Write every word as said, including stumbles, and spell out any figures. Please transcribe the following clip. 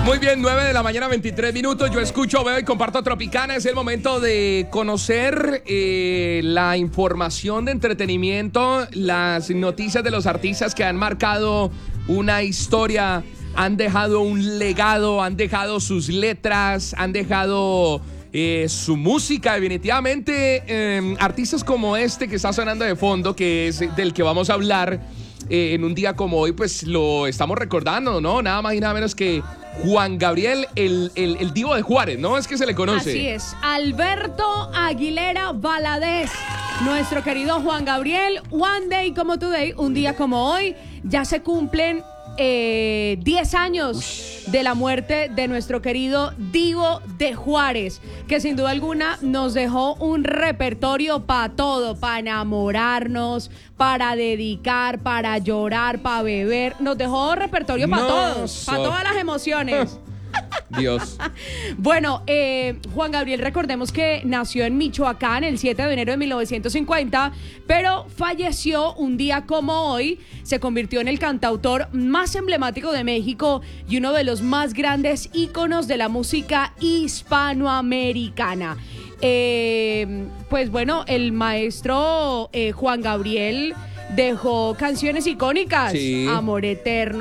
Muy bien, nueve de la mañana, veintitrés minutos. Yo escucho, veo y comparto Tropicana. Es el momento de conocer eh, la información de entretenimiento, las noticias de los artistas que han marcado una historia, han dejado un legado, han dejado sus letras, han dejado eh, su música. Definitivamente, eh, artistas como este que está sonando de fondo, que es del que vamos a hablar eh, en un día como hoy, pues lo estamos recordando, ¿no? Nada más y nada menos que Juan Gabriel, el, el, el divo de Juárez, ¿no? Es que se le conoce. Así es, Alberto Aguilera Valadez, nuestro querido Juan Gabriel. One day como today, un día como hoy, ya se cumplen eh, diez años Ush. de la muerte de nuestro querido divo de Juárez, que sin duda alguna nos dejó un repertorio para todo, para enamorarnos, para dedicar, para llorar, para beber. Nos dejó repertorio para no, todos, so... para todas las emociones. Dios. Bueno, eh, Juan Gabriel, recordemos que nació en Michoacán el siete de enero de mil novecientos cincuenta, pero falleció un día como hoy. Se convirtió en el cantautor más emblemático de México y uno de los más grandes íconos de la música hispanoamericana. Eh, pues bueno, el maestro eh, Juan Gabriel dejó canciones icónicas. Sí. Amor Eterno,